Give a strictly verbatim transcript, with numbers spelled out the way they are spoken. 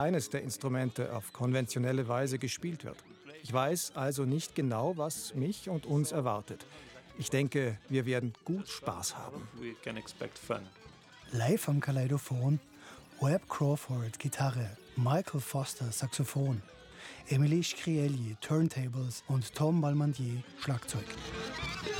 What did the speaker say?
eines der Instrumente auf konventionelle Weise gespielt wird. Ich weiß also nicht genau, was mich und uns erwartet. Ich denke, wir werden gut Spaß haben. Live am Kaleidophon Webb Crawford Gitarre, Michael Foster Saxophon, Emilie Scrieli Turntables und Tom Balmandier Schlagzeug.